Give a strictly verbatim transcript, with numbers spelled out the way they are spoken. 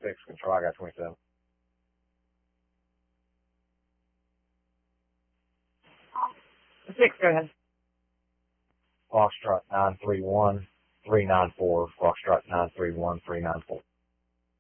six, control, I got twenty-seven. Six, go ahead. Foxtrot nine three one, three nine four, Foxtrot nine three one, three nine four.